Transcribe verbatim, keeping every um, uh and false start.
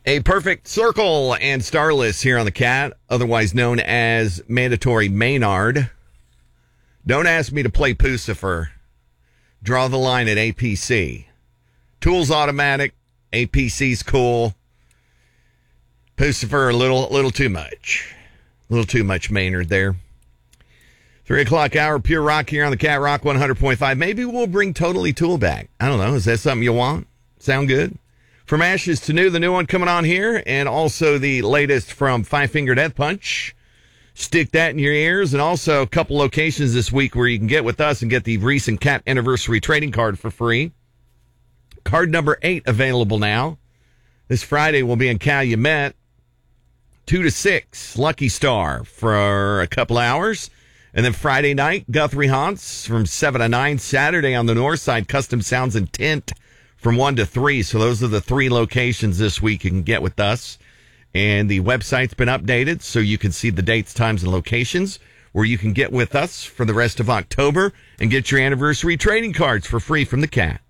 A perfect circle and starless here on the Cat, otherwise known as Mandatory Maynard. Don't ask me to play Pucifer. Draw the line at A P C. Tools automatic. A P C's cool. Pucifer a little, little too much. A little too much Maynard there. Three o'clock hour, pure rock here on the Cat Rock one hundred point five. Maybe we'll bring Totally Tool back. I don't know. Is that something you want? Sound good? From Ashes to New, the new one coming on here, and also the latest from Five Finger Death Punch. Stick that in your ears, and also a couple locations this week where you can get with us and get the recent Cat Anniversary Trading Card for free. Card number eight available now. This Friday will be in Calumet, two to six, Lucky Star for a couple hours. And then Friday night, Guthrie Haunts from seven to nine. Saturday on the north side, Custom Sounds and Tint from one to three. So those are the three locations this week you can get with us. And the website's been updated so you can see the dates, times, and locations where you can get with us for the rest of October and get your anniversary trading cards for free from the Cat.